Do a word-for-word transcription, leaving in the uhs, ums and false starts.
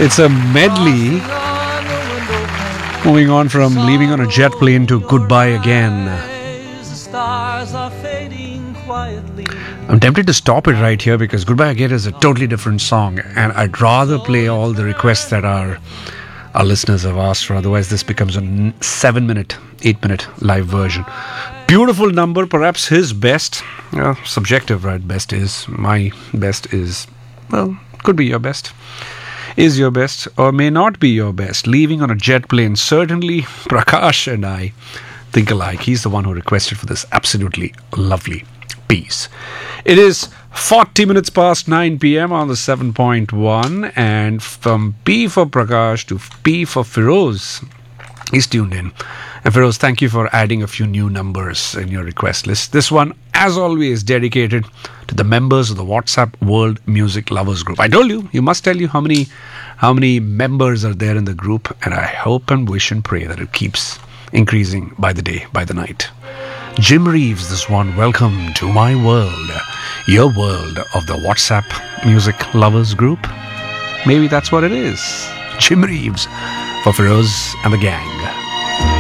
It's a medley moving on from Leaving on a Jet Plane to Goodbye Again. I'm tempted to stop it right here because Goodbye Again is a totally different song, and I'd rather play all the requests that our our listeners have asked for. Otherwise this becomes a seven minute, eight minute live version. Beautiful number, perhaps his best. Well, subjective, right? Best is. My best is, well, could be your best. Is your best or may not be your best. Leaving on a Jet Plane. Certainly Prakash and I think alike. He's the one who requested for this absolutely lovely piece. It is forty minutes past nine p.m. on the seven point one, and from P for Prakash to P for Feroz, he's tuned in. And Feroz, thank you for adding a few new numbers in your request list. This one, as always, dedicated to the members of the WhatsApp World Music Lovers Group. I told you, you must tell you how many how many members are there in the group, and I hope and wish and pray that it keeps increasing by the day, by the night. Jim Reeves, this one, welcome to my world, your world of the WhatsApp Music Lovers Group. Maybe that's what it is. Jim Reeves for Feroz and the gang.